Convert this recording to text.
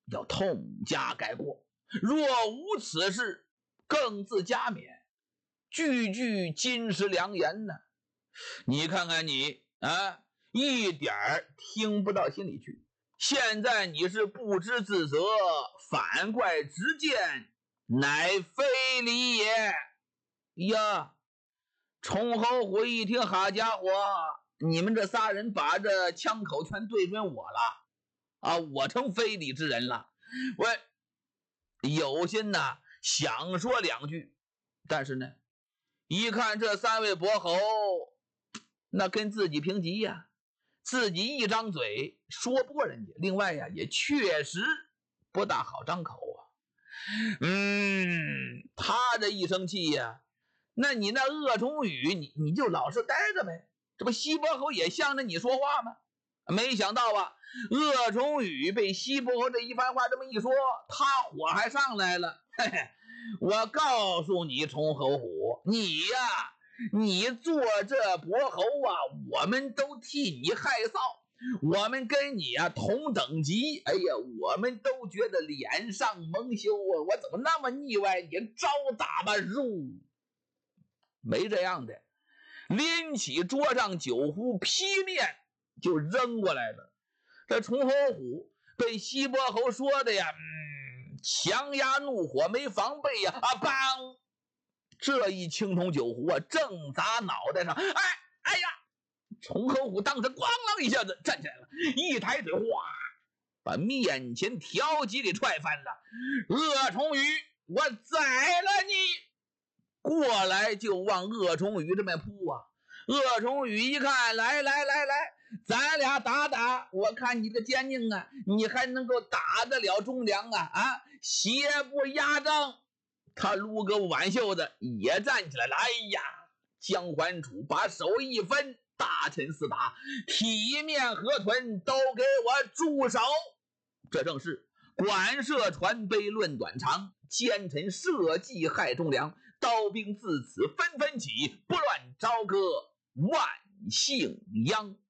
要痛加改过。若无此事，更自加冕。句句金石良言呢。你看看你啊，一点儿听不到心里去。现在你是不知自责，反怪直谏，乃非礼也。呀，崇侯虎一听，好家伙，你们这仨人把这枪口全对准我了啊！我成非礼之人了。我有心呢想说两句，但是呢一看这三位伯侯那跟自己平级呀，自己一张嘴说不过人家，另外呀也确实不大好张口啊。他这一生气呀，那你那鄂崇宇你就老实待着呗，这不西伯侯也向着你说话吗？没想到啊，鄂崇宇被西伯侯这一番话这么一说，他火还上来了。嘿嘿，我告诉你崇侯虎，你呀，你做这伯侯啊，我们都替你害臊，我们跟你啊同等级，哎呀，我们都觉得脸上蒙羞啊，我怎么那么腻歪，你招打吧入。没这样的，拎起桌上酒壶劈面就扔过来了。这崇侯虎被西伯侯说的呀，强压怒火没防备呀，梆！这一青铜酒壶啊，正砸脑袋上。哎呀！崇侯虎当时咣啷一下子站起来了，一抬腿，哗，把面前条几给踹翻了。鄂崇宇，我宰了你！过来就往鄂崇宇这边扑啊！鄂崇宇一看，来，咱俩打打，我看你这坚硬啊，你还能够打得了忠良啊！邪不压正。他撸个挽袖子也站起来了。哎呀，姜桓楚把手一分，大臣四打，体面河豚都给我住手！这正是管涉传杯论短长，奸臣设计害忠良，刀兵自此纷纷起，不乱朝歌万姓殃。